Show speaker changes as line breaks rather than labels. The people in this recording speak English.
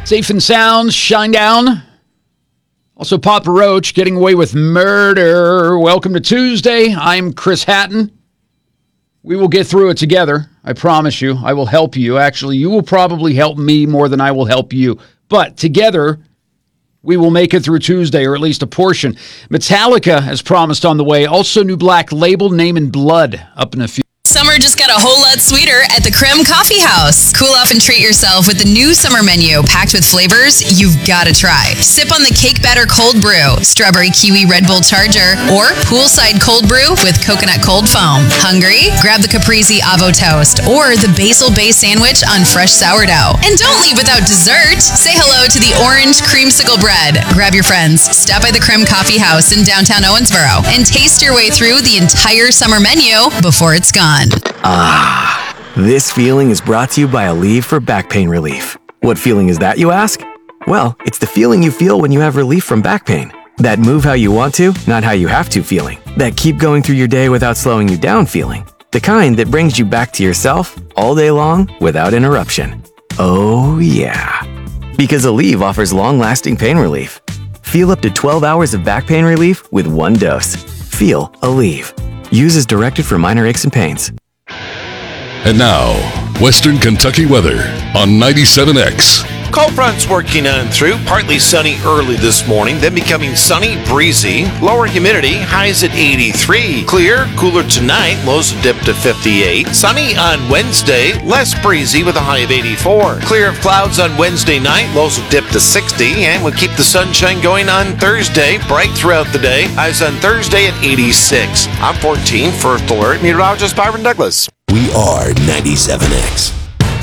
Safe and sound, Shine Down. Also, Papa Roach, Getting Away with Murder. Welcome to Tuesday. I'm Chris Hatton. We will get through it together. I promise you. I will help you. Actually, you will probably help me more than I will help you. But together, we will make it through Tuesday, or at least a portion. Metallica, as promised, on the way. Also, new Black Label, Name in Blood, up in a few.
Summer just got a whole lot sweeter at the Krim Coffee House. Cool off and treat yourself with the new summer menu packed with flavors you've got to try. Sip on the cake batter cold brew, strawberry kiwi Red Bull Charger, or poolside cold brew with coconut cold foam. Hungry? Grab the Caprese Avo Toast or the Basil Bay Sandwich on fresh sourdough. And don't leave without dessert. Say hello to the orange creamsicle bread. Grab your friends, stop by the Krim Coffee House in downtown Owensboro, and taste your way through the entire summer menu before it's gone.
This feeling is brought to you by Aleve for back pain relief. What feeling is that, you ask? Well, it's the feeling you feel when you have relief from back pain. That move how you want to, not how you have to feeling. That keep going through your day without slowing you down feeling. The kind that brings you back to yourself all day long without interruption. Oh yeah. Because Aleve offers long-lasting pain relief. Feel up to 12 hours of back pain relief with one dose. Feel Aleve. Use as directed for minor aches and pains.
And now, Western Kentucky weather on 97X.
Cold front's working on through. Partly sunny early this morning, then becoming sunny, breezy. Lower humidity, highs at 83. Clear, cooler tonight, lows dip to 58. Sunny on Wednesday, less breezy with a high of 84. Clear of clouds on Wednesday night, lows will dip to 60. And we'll keep the sunshine going on Thursday, bright throughout the day. Highs on Thursday at 86. I'm 14, First Alert meteorologist Byron Douglas.
We are 97X.